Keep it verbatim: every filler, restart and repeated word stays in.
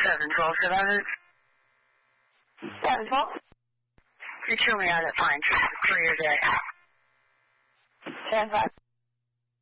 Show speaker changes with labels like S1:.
S1: seven twelve seven.
S2: seven twelve?
S1: You kill me out at Pine Tree. Clear your day.
S2: ten five.